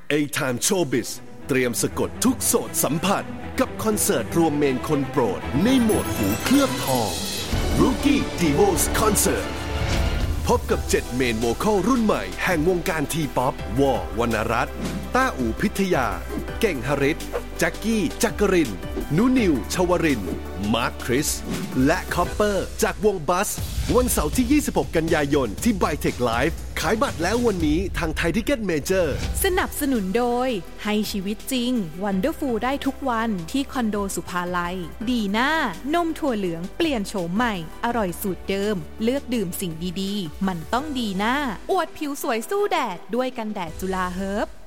A-Time Showbiz เตรียมสะกดทุกโสตสัมผัสกับคอนเสิร์ตรวมเมนคนโปรดในโหมดหูเคลือบทอง Rookie Divos Concert พบกับ7เมนโวคัลรุ่นใหม่แห่งวงการทีป๊อปวอวรรณรัตน์ต้าอู่พิทยาเก่งหฤทธิ์แจ็คกี้จักรินนุนิวชวรินทร์มาร์คคริสและคอปเปอร์จากวงบัสวันเสาร์ที่ 26 กันยายนที่ Bytech Live ขายบัตรแล้ววันนี้ทางไทยทิเก็ตเมเจอร์สนับสนุนโดยให้ชีวิตจริง Wonderful ได้ทุกวันที่คอนโดสุภาลัยดีน่านมถั่วเหลืองเปลี่ยนโฉมใหม่อร่อยสูตรเดิมเลือกดื่มสิ่งดีๆมันต้องดีน่าอวดผิวสวยสู้แดดด้วยกันแดดจุฬาเฮิร์บ